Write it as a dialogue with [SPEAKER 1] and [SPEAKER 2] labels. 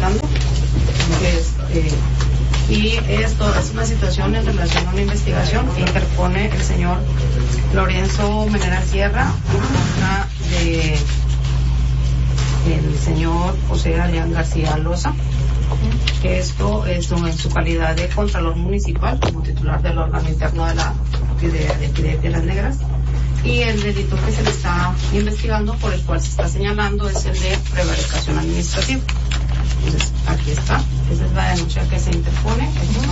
[SPEAKER 1] solicitando. Y esto es una situación en relación a una investigación que interpone el señor Lorenzo Menera Sierra en contra de el señor José Adrián García Loza, que esto es en su calidad de Contralor Municipal, como titular del órgano interno de Piedras Negras. Y el delito que se le está investigando, por el cual se está señalando, es el de prevaricación administrativa. Entonces, aquí está. Esa es la denuncia que se interpone.